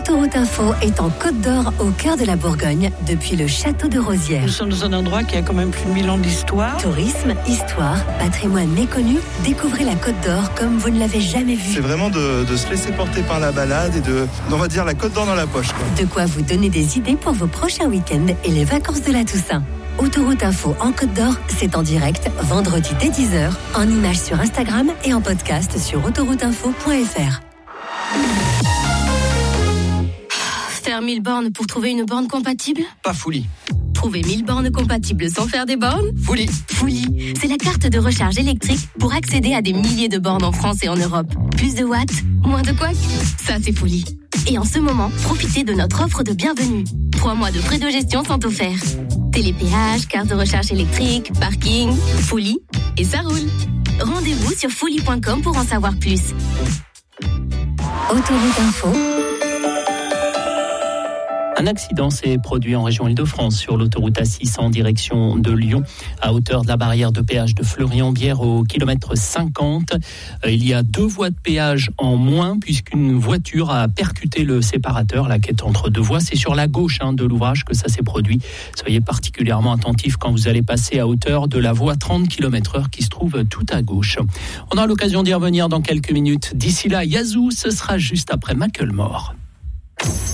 Autoroute Info est en Côte d'Or, au cœur de la Bourgogne, depuis le château de Rosières. Nous sommes dans un endroit qui a quand même plus de 1000 ans d'histoire. Tourisme, histoire, patrimoine méconnu, découvrez la Côte d'Or comme vous ne l'avez jamais vue. C'est vraiment de se laisser porter par la balade et on va dire, la Côte d'Or dans la poche, quoi. De quoi vous donner des idées pour vos prochains week-ends et les vacances de la Toussaint. Autoroute Info en Côte d'Or, c'est en direct, vendredi dès 10h, en images sur Instagram et en podcast sur autorouteinfo.fr. Faire 1000 bornes pour trouver une borne compatible ? Pas Fully. Trouver 1000 bornes compatibles sans faire des bornes ? Fully. Fully, c'est la carte de recharge électrique pour accéder à des milliers de bornes en France et en Europe. Plus de watts, moins de couacs, ça c'est Fully. Et en ce moment, profitez de notre offre de bienvenue. 3 mois de frais de gestion sont offerts. Télépéage, carte de recharge électrique, parking, Fully, et ça roule. Rendez-vous sur fully.com pour en savoir plus. Autoroute Info. Un accident s'est produit en région Île-de-France sur l'autoroute A6 en direction de Lyon, à hauteur de la barrière de péage de Fleury-en-Bière au kilomètre 50. Il y a 2 voies de péage en moins puisqu'une voiture a percuté le séparateur, là, qui est entre 2 voies. C'est sur la gauche de l'ouvrage que ça s'est produit. Soyez particulièrement attentifs quand vous allez passer à hauteur de la voie 30 km/h qui se trouve tout à gauche. On aura l'occasion d'y revenir dans quelques minutes. D'ici là, Yazoo, ce sera juste après Macklemore.